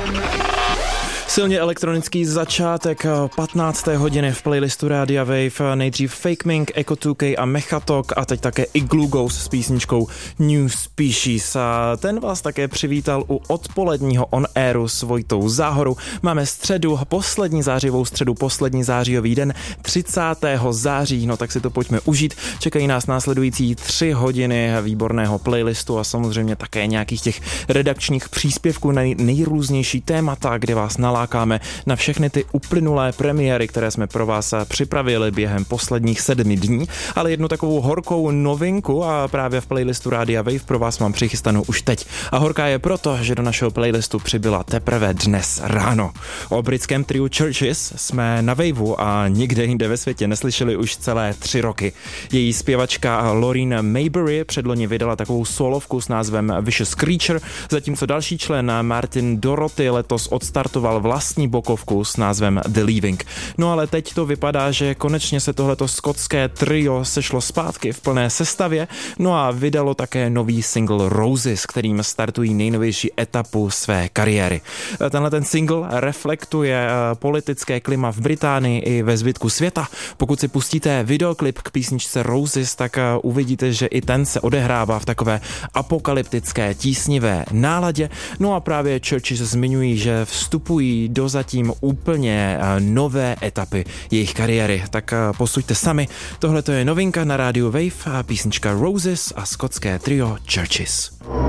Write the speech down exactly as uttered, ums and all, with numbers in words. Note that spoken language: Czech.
Silně elektronický začátek patnácté hodiny v playlistu Rádia Wave. Nejdřív Fake Mink, Echo dva K a Mechatok a teď také Igloo Ghost s písničkou New Species. A ten vás také přivítal u odpoledního On Airu s Vojtou Záhorou. Máme středu, poslední zářivou středu, poslední zářijový den, třicátého září, no tak si to pojďme užít. Čekají nás následující tři hodiny výborného playlistu a samozřejmě také nějakých těch redakčních příspěvků na nejrůznější témata, kde vás nalákáme na všechny ty uplynulé premiéry, které jsme pro vás připravili během posledních sedmi dní, ale jednu takovou horkou novinku a právě v playlistu Rádia Wave pro vás mám přichystanou už teď. A horká je proto, že do našeho playlistu přibyla teprve dnes ráno. O britském triu Churches jsme na Waveu a nikde jinde ve světě neslyšeli už celé tři roky. Její zpěvačka Loreen Mayberry předloni vydala takovou solovku s názvem Vicious Creature, zatímco další člen Martin Dorothy letos odstartoval vlastní bokovku s názvem The Leaving. No ale teď to vypadá, že konečně se tohleto skotské trio sešlo zpátky v plné sestavě, no a vydalo také nový single Roses, kterým startují nejnovější etapu své kariéry. Tenhle ten single reflektuje politické klima v Británii i ve zbytku světa. Pokud si pustíte videoklip k písničce Roses, tak uvidíte, že i ten se odehrává v takové apokalyptické, tísnivé náladě. No a právě Churches zmiňují, že vstupují do zatím úplně nové etapy jejich kariéry. Tak posuďte sami. Tohle to je novinka na rádiu Wave a písnička Roses a skotské trio Churches.